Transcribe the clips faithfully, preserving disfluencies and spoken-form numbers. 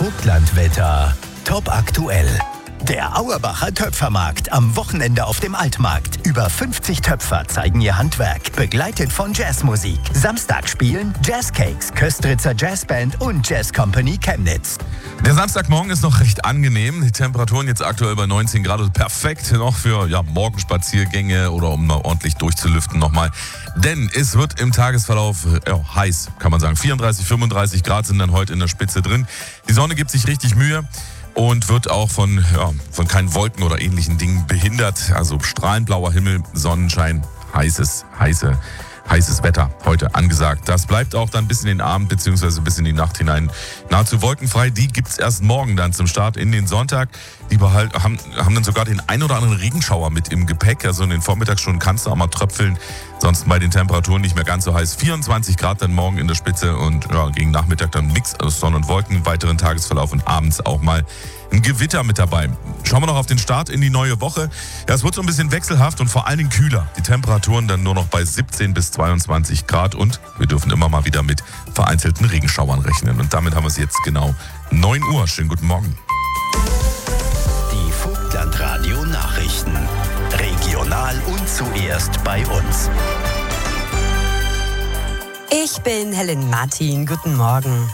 Vogtlandwetter. Top aktuell. Der Auerbacher Töpfermarkt am Wochenende auf dem Altmarkt. Über fünfzig Töpfer zeigen ihr Handwerk, begleitet von Jazzmusik. Samstag spielen Jazzcakes, Köstritzer Jazzband und Jazz Company Chemnitz. Der Samstagmorgen ist noch recht angenehm. Die Temperaturen jetzt aktuell bei neunzehn Grad. Also perfekt noch für ja, Morgenspaziergänge oder um mal ordentlich durchzulüften nochmal. Denn es wird im Tagesverlauf ja, heiß, kann man sagen. vierunddreißig, fünfunddreißig Grad sind dann heute in der Spitze drin. Die Sonne gibt sich richtig Mühe und wird auch von, ja, von keinen Wolken oder ähnlichen Dingen behindert. Also strahlend blauer Himmel, Sonnenschein, heißes, heiße, heißes Wetter heute angesagt. Das bleibt auch dann bis in den Abend bzw. bis in die Nacht hinein nahezu wolkenfrei. Die gibt's erst morgen dann zum Start in den Sonntag. Die behalt, haben, haben dann sogar den ein oder anderen Regenschauer mit im Gepäck. Also in den Vormittagsstunden kannst du auch mal tröpfeln. Sonst bei den Temperaturen nicht mehr ganz so heiß. vierundzwanzig Grad dann morgen in der Spitze und ja, gegen Nachmittag dann ein Mix aus Sonne und Wolken, weiteren Tagesverlauf und abends auch mal ein Gewitter mit dabei. Schauen wir noch auf den Start in die neue Woche. Ja, es wird so ein bisschen wechselhaft und vor allen Dingen kühler. Die Temperaturen dann nur noch bei siebzehn bis zweiundzwanzig Grad und wir dürfen immer mal wieder mit vereinzelten Regenschauern rechnen. Und damit haben wir es jetzt genau neun Uhr. Schönen guten Morgen. Die Vogtlandradio Nachrichten. Regional und zuerst bei uns. Ich bin Helen Martin. Guten Morgen.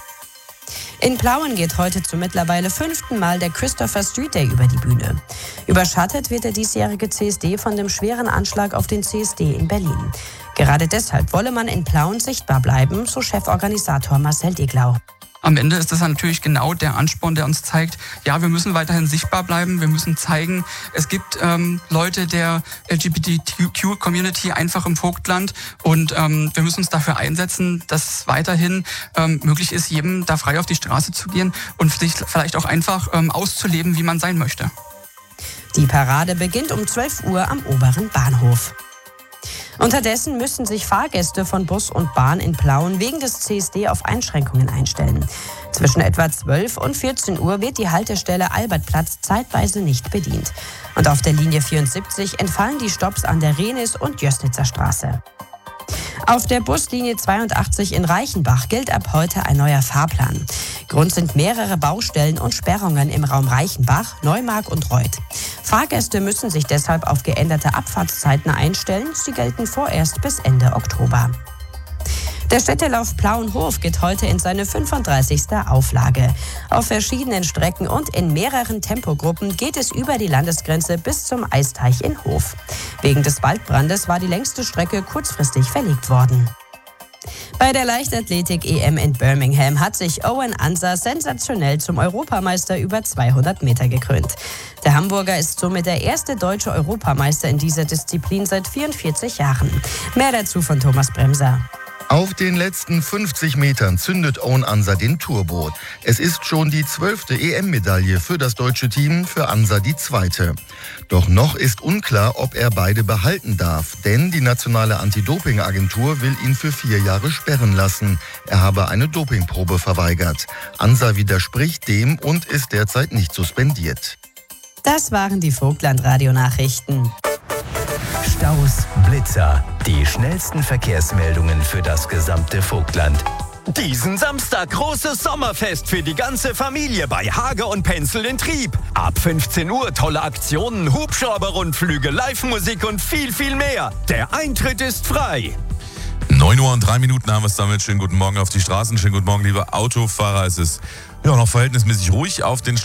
In Plauen geht heute zum mittlerweile fünften Mal der Christopher Street Day über die Bühne. Überschattet wird der diesjährige C S D von dem schweren Anschlag auf den C S D in Berlin. Gerade deshalb wolle man in Plauen sichtbar bleiben, so Cheforganisator Marcel Deglau. Am Ende ist das natürlich genau der Ansporn, der uns zeigt, ja, wir müssen weiterhin sichtbar bleiben, wir müssen zeigen, es gibt ähm, Leute der L G B T Q-Community einfach im Vogtland und ähm, wir müssen uns dafür einsetzen, dass weiterhin ähm, möglich ist, jedem da frei auf die Straße zu gehen und sich vielleicht auch einfach ähm, auszuleben, wie man sein möchte. Die Parade beginnt um zwölf Uhr am oberen Bahnhof. Unterdessen müssen sich Fahrgäste von Bus und Bahn in Plauen wegen des C S D auf Einschränkungen einstellen. Zwischen etwa zwölf und vierzehn Uhr wird die Haltestelle Albertplatz zeitweise nicht bedient. Und auf der Linie vierundsiebzig entfallen die Stopps an der Renis- und Jößnitzer Straße. Auf der Buslinie zweiundachtzig in Reichenbach gilt ab heute ein neuer Fahrplan. Grund sind mehrere Baustellen und Sperrungen im Raum Reichenbach, Neumark und Reuth. Fahrgäste müssen sich deshalb auf geänderte Abfahrtszeiten einstellen. Sie gelten vorerst bis Ende Oktober. Der Städtelauf Plauenhof geht heute in seine fünfunddreißigste Auflage. Auf verschiedenen Strecken und in mehreren Tempogruppen geht es über die Landesgrenze bis zum Eisteich in Hof. Wegen des Waldbrandes war die längste Strecke kurzfristig verlegt worden. Bei der Leichtathletik-E M in Birmingham hat sich Owen Ansa sensationell zum Europameister über zweihundert Meter gekrönt. Der Hamburger ist somit der erste deutsche Europameister in dieser Disziplin seit vierundvierzig Jahren. Mehr dazu von Thomas Bremser. Auf den letzten fünfzig Metern zündet Owen Ansa den Turbo. Es ist schon die zwölfte E M-Medaille für das deutsche Team, für Ansa die zweite. Doch noch ist unklar, ob er beide behalten darf, denn die nationale Anti-Doping-Agentur will ihn für vier Jahre sperren lassen. Er habe eine Dopingprobe verweigert. Ansa widerspricht dem und ist derzeit nicht suspendiert. Das waren die Vogtland-Radio-Nachrichten. Staus, Blitzer, die schnellsten Verkehrsmeldungen für das gesamte Vogtland. Diesen Samstag großes Sommerfest für die ganze Familie bei Hage und Penzel in Trieb. Ab fünfzehn Uhr tolle Aktionen, Hubschrauber-Rundflüge, Live-Musik und viel, viel mehr. Der Eintritt ist frei. neun Uhr und drei Minuten haben wir es damit. Schönen guten Morgen auf die Straßen. Schönen guten Morgen, liebe Autofahrer. Es ist ja noch verhältnismäßig ruhig auf den